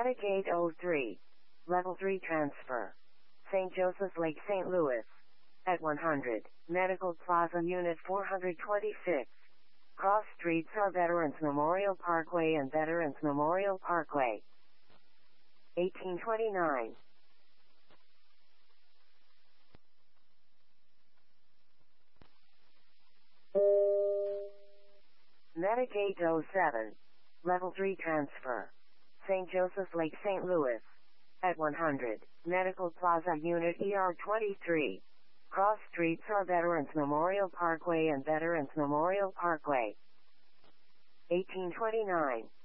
Metagate 03. Level 3 transfer. St. Joseph's Lake, St. Louis. At 100. Medical Plaza Unit 426. Cross streets are Veterans Memorial Parkway and Veterans Memorial Parkway. 1829. Metagate 07. Level 3 transfer. St. Joseph's Lake, St. Louis. At 100. Medical Plaza Unit ER 23. Cross streets are Veterans Memorial Parkway and Veterans Memorial Parkway. 1829.